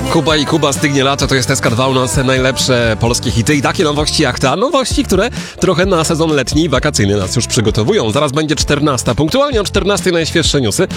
Kuba i Kuba, stygnie lato, to jest SK2 u nas najlepsze polskie hity i takie nowości jak ta. Nowości, które trochę na sezon letni i wakacyjny nas już przygotowują. Zaraz będzie 14. Punktualnie o 14 najświeższe newsy.